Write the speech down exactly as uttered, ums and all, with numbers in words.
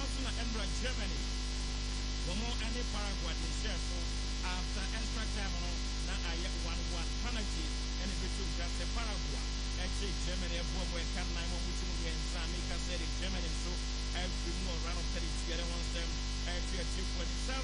so na Embra Germany. Womo any Paraguay the share so after extra time no na aye one one penalty and it took just a Paraguay. Actually Germany abo mo kan na mo mutu mo Sami ka said Germany so every more round of thirty together one them every two forty-seven